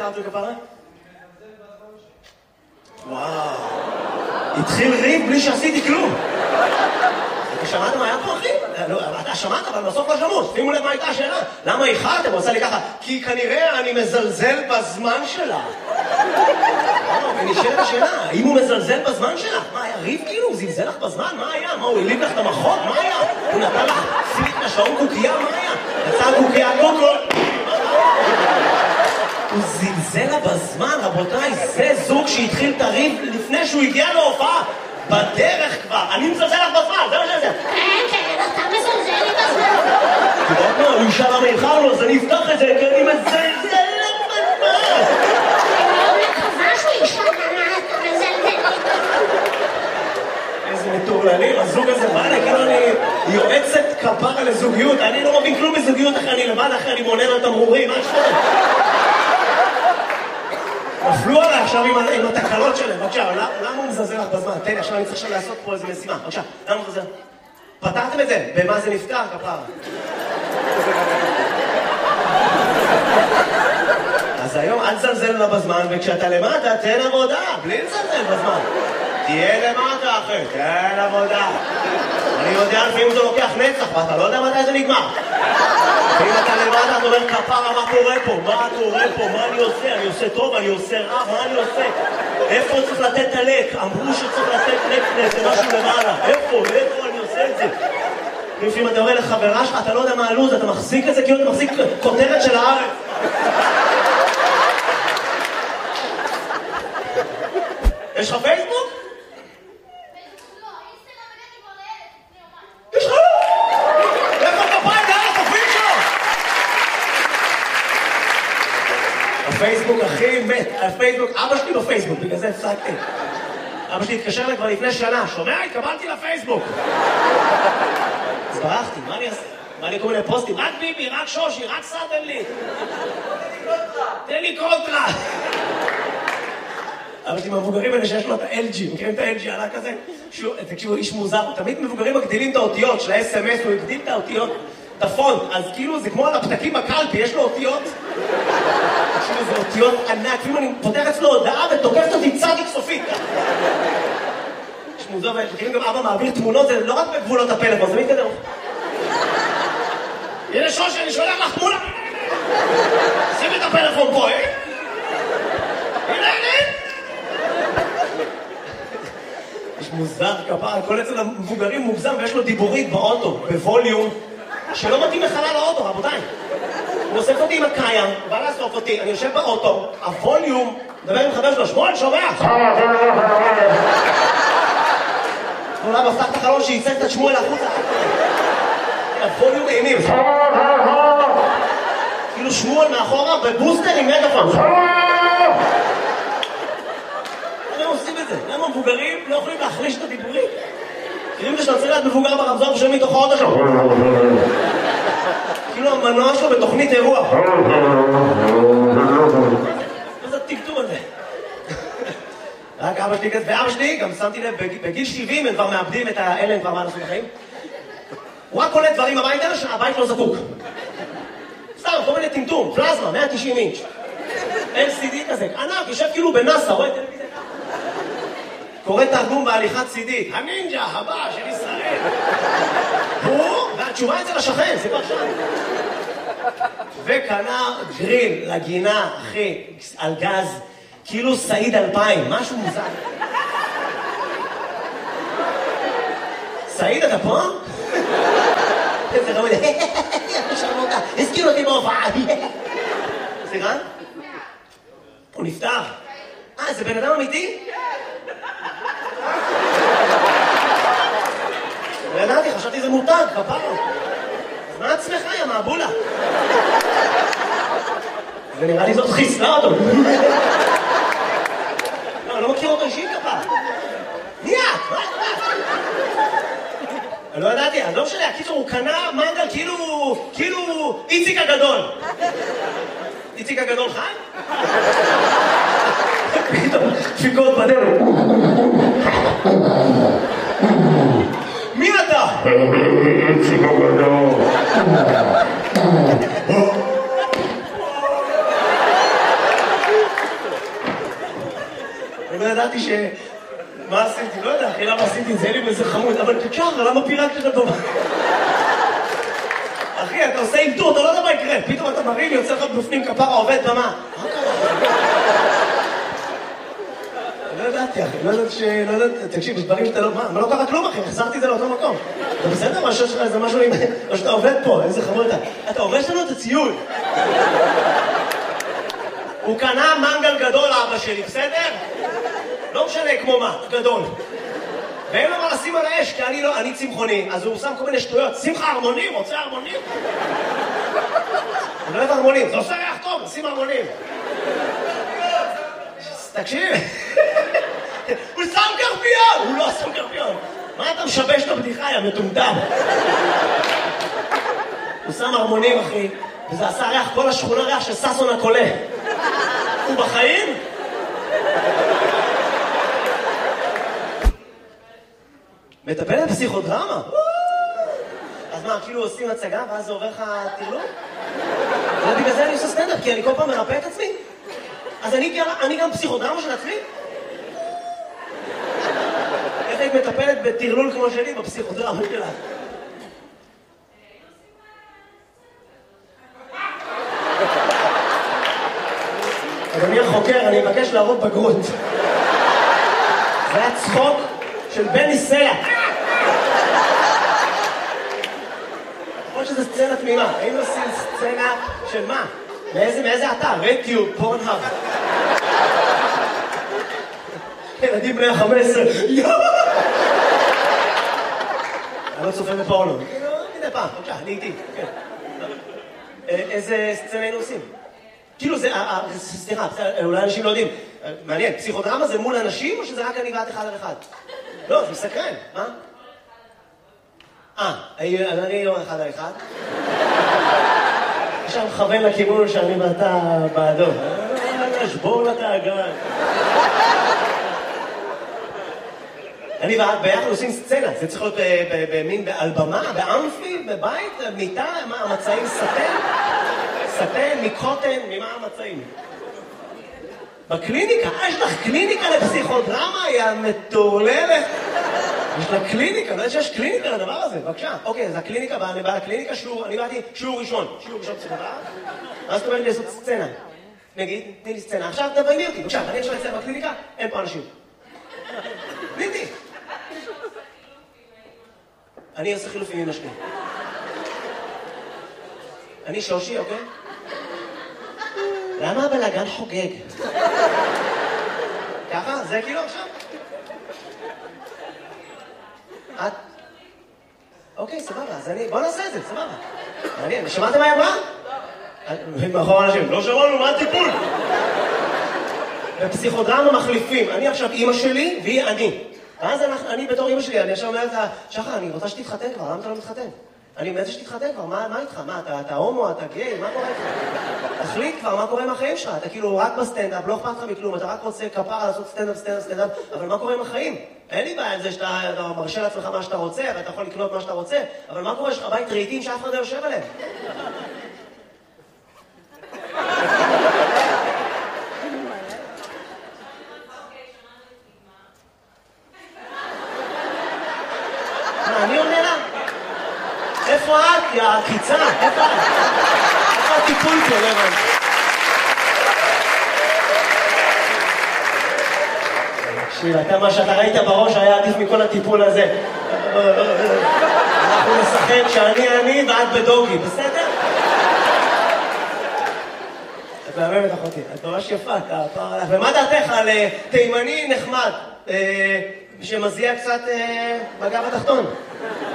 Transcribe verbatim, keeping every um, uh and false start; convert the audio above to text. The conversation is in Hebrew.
הכרתי כפרה? וואו. התחיל ריב בלי שעשיתי כלום. שמעת מה היה פה, אחי? אתה שמעת, אבל בסוף לא שמעו. שימו לב מה הייתה השאלה. למה איחרתם? הוא עושה לי ככה, כי כנראה אני מזלזל בזמן שלה. ונשאלת השאלה, האם הוא מזלזל בזמן שלך? מה, היה ריב כאילו? הוא זלזל לך בזמן? מה היה? מה, הוא הליב לך את המחוק? מה היה? הוא נתן לך סיליק לשעון קוקייה? מה היה? יצא קוקייה קוקו? הוא זלזל לה בזמן, רבותיי, זה זוג שהתחיל את הריב לפני שהוא הגיע להופעה. בדרך כבר, אני מזלזל לך בזמן, זה מה שזה. כן, כן, אתה מזלזל לי בזמן. תראה מה, הוא ישאל למה איחרנו, אז אני אפתח את זה, כי אני מזלזל לך בזמן. אני מאוד מקווה שהוא ישאל למה אתה מזלזל לי בזמן. איזה מטורללים, הזוג הזה, מה אני, כאילו אני יועצת כפרה לזוגיות, אני לא מבין כלום בזוגיות אחרי אני לבד, אחרי אני מונה לו תמרורים, מה שחודם? נפלו עליי עכשיו עם, עם התקלות שלהם, בבקשה, למה הוא מזלזל לך בזמן? תן לי, עכשיו אני צריך עכשיו לעשות פה איזו משימה, בבקשה, למה הוא מזלזל? פתרתם את זה? במה זה נפתר, כפרה? אז היום אל תזלזל לה בזמן, וכשאתה למטה, תן עבודה, בלי לזלזל בזמן. תהיה למטה, אחי, תן עבודה. אני יודע לפעמים זה לוקח נצח, ואתה לא יודע מתי זה נגמר. ואם אתה למטה, אתה אומר, כפרה, מה קורה פה? מה קורה פה? מה אני עושה? אני עושה טוב, אני עושה רע, מה אני עושה? איפה צריך לתת את הלק? אמרו שצריך לתת לק לזה משהו למעלה. איפה? איפה אני עושה את זה? לפעמים אתה אומר לחברה שלך, אתה לא יודע מה הלוז, אתה מחזיק את זה כאילו אתה מחזיק כותרת של הארץ. יש לך פייסבוק? יש לך? איפה כפיים? זה על הפרופיל שלו! הפייסבוק הכי מת, הפייסבוק, אבא שלי בפייסבוק, בגלל זה הפסקתי. אבא שלי התקשר לי כבר לפני שנה, שומע? התקבלתי לפייסבוק. אז ברחתי, מה אני אעשה? מה אני קוראים לפוסטים? רק ביבי, רק שושי, רק סרטן לי. תן לי קונטרה. אבא שלי מהמבוגרים האלה שיש לו את ה-אל ג'י, מכירים את ה-אל ג'י עלה כזה? תקשיבו, איש מוזר, תמיד מבוגרים מגדילים את האותיות של ה-אס אם אס, הוא הגדיל את האותיות, את הפונט, אז כאילו זה כמו על הפתקים בקלפי, יש לו אותיות. תקשיבו, זה אותיות ענק, אפילו אני פותח אצלו הודעה ותוקפת אותי צדיק סופית. יש מוזר, ומכירים גם אבא מעביר תמונות, זה לא רק בגבולות הפלאפון, זה מתקדם. הנה שושי, אני שולח לך תמונה. שים את הפלאפון פה, אה? הנה, הנה. יש מוזר כפרה, כל אצל המבוגרים מוגזם ויש לו דיבורית באוטו, בווליום, שלא מתאים לחלל האוטו, רבותיי. הוא אוסף אותי עם הקיים, הוא בא לאסוף אותי, אני יושב באוטו, הווליום, מדבר עם חבר שלו, שמואל, שומע? אולי מפתח את החלון שייצא את שמואל החוצה. הווליום אימים. כאילו שמואל מאחורה בבוסטר עם מגפון. למה עושים את זה? למה מבוגרים לא יכולים להחליש את הדיבורים? כאילו זה שאתה צריך להיות מבוגר ברמזור ושומעים מתוך האוטו שלו. כאילו המנוע שלו בתוכנית אירוע. מה זה הטקטום הזה? רק אבא שלי כזה, ואבא שלי גם שמתי לב, בגיל שבעים הם כבר מאבדים את האלה, הם כבר מה נעשו בחיים. הוא רק קולט דברים הביתה שהבית לא זקוק. סתם, כל מיני טמטום, פלזמה, מאה ותשעים אינץ'. אל סי די כזה, ענק, יושב כאילו בנאסא, רואה טלוויזיה. קורא תרגום בהליכת סי די, הנינג'ה הבא של ישראל. הוא, והתשובה אצל השכן, זה כבר שם. וקנה גריל לגינה, אחי, על גז, כאילו סעיד אלפיים, משהו מוזר. סעיד, אתה פה? איזה רמוד, שרמותה, הזכיר אותי בהופעה. סליחה? הוא נפטר. אה, זה בן אדם אמיתי? לא ידעתי, חשבתי זה מותג, כפרה. אז מה עצמך, יא מעבולה? ונראה לי זאת חיסלה אותו. לא, אני לא מכיר אותו אישית כפרה. מי את? מה את? אני לא ידעתי, אז לא משנה, הקיצור הוא קנה מנגל כאילו, כאילו איציק הגדול. איציק הגדול חי? פתאום, דפיקות בדרך. מי אתה? איציק הגדול. ידעתי ש... מה עשיתי? לא יודע, אחי, למה עשיתי את זה? לי באיזה חמוד, אבל תשאר, למה פירקת את הטובה? אחי, אתה עושה אינטור, אתה לא יודע מה יקרה, פתאום אתה מרים, יוצא לך בפנים כפרה עובד במה. מה קרה? לא ידעתי, אחי, לא יודעת ש... לא יודעת, תקשיב, יש דברים שאתה לא... מה, לא קרה כלום, אחי, חזרתי את זה לאותו מקום. אתה בסדר? מה שיש לך איזה משהו עם... או שאתה עובד פה, איזה חמוד אתה. אתה עובד לנו את הציוד. הוא קנה מנגל גדול, אבא שלי, בסדר? לא משנה כמו מה, גדול. ואין לו מה לשים על האש, כי אני לא, אני צמחוני, אז הוא שם כל מיני שטויות. שים לך הרמונים, רוצה הרמונים? אני לא אוהב הרמונים, זה עושה ריח טוב, שים הרמונים. תקשיב, הוא שם קרפיון! הוא לא שם קרפיון. מה אתה משבש את הבדיחה, יא מטומטם? הוא שם הרמונים, אחי, וזה עשה ריח, כל השכונה ריח של ססון הקולה. הוא בחיים? מטפלת בפסיכודרמה? אז מה, כאילו עושים הצגה ואז זה עובר לך תרלום? ובגלל זה אני עושה סטנדאפ, כי אני כל פעם מרפא את עצמי. אז אני, אני גם פסיכודרמה של עצמי? איך היית מטפלת בתרלול כמו שלי בפסיכודרמה שלה? אדוני החוקר, אני מבקש להראות בגרות. זה היה צחוק של בני סלע. כמו שזה סצנה תמימה. היינו עושים סצנה של מה? מאיזה, מאיזה אתר? רדיו, פורנהאב. ילדים בני ה-חמש עשרה. אני לא צופה בפורנו. מדי פעם, בבקשה, אני איתי. איזה סצנה היינו עושים? כאילו זה, סליחה, אולי אנשים לא יודעים. מעניין, פסיכודרמה זה מול אנשים או שזה רק אני ואת אחד על אחד? לא, זה מסקרן, מה? אה, אני לא אחד על אחד. עכשיו מכוון לכיוון שאני ואתה בעדו. שבור לתאגן. אני ואת ביחד עושים סצנה, זה צריך להיות במין, על במה, באמפי, בבית, מיטה, מה, המצעים סטן? סטן, מקוטן, ממה המצעים? בקליניקה, אה, יש לך קליניקה לפסיכודרמה, היא המטורללת. יש לה קליניקה, לא יודע שיש קליניקה לדבר הזה, בבקשה. אוקיי, אז הקליניקה, אני בא לקליניקה, שיעור, אני באתי שיעור ראשון, שיעור ראשון פסיכודרמה. אז זאת אומרת לי לעשות סצנה. נגיד, תני לי סצנה. עכשיו תביימי אותי, בבקשה, אני עכשיו אצלם בקליניקה, אין פה אנשים. תני. אני עושה חילופים עם השני. אני שושי, אוקיי? למה הבלגן חוגג? ככה? זה כאילו עכשיו? את? אוקיי, סבבה, אז אני... בוא נעשה את זה, סבבה. מעניין, שמעתם מה היא אמרה? מאחור אנשים, לא שמענו, מה הטיפול? בפסיכודרמה מחליפים. אני עכשיו אימא שלי והיא אני. ואז אני בתור אימא שלי, אני עכשיו אומרת לה, שחר, אני רוצה שתתחתן כבר, למה אתה לא מתחתן? אני מנסה שתתחתן כבר, מה איתך? מה, אתה הומו, אתה גיי, מה קורה איתך? תחליט כבר, מה קורה עם החיים שלך? אתה כאילו רק בסטנדאפ, לא אכפת לך מכלום, אתה רק רוצה כפרה לעשות סטנדאפ, סטנדאפ, סטנדאפ, אבל מה קורה עם החיים? אין לי בעיה עם זה שאתה מרשה לעצמך מה שאתה רוצה, ואתה יכול לקנות מה שאתה רוצה, אבל מה קורה? יש לך בית רהיטים שאף אחד לא יושב עליהם? אני עונה לה? איפה את, יא עקיצה? איפה את? איפה הטיפול פה, לבן? תקשיב, אתה מה שאתה ראית בראש היה עדיף מכל הטיפול הזה. אנחנו נשחק שאני אני ואת בדוגי, בסדר? את מהממת אחותי, את ממש יפה, ומה דעתך על תימני נחמד, שמזיע קצת בגב התחתון?